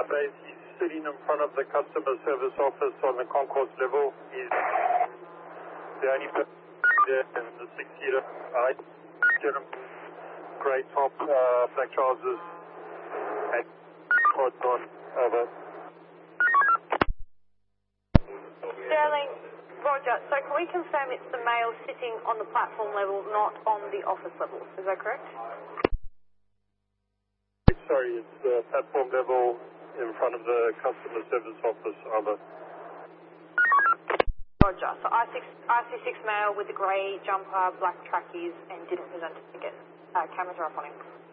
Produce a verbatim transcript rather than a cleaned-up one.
base. He's sitting in front of the customer service office on the concourse level. He's the only person there in the six-seater. I gentleman, grey top, uh, black trousers, and quads on. Over. Sterling, Roger. So can we confirm it's the male sitting on the platform level, not on the office level? Is that correct? Sorry, it's the platform level in front of the customer service office. Over. Roger. So I C six male with the grey jumper, black trackies, and didn't present a ticket. Uh, cameras are up on him.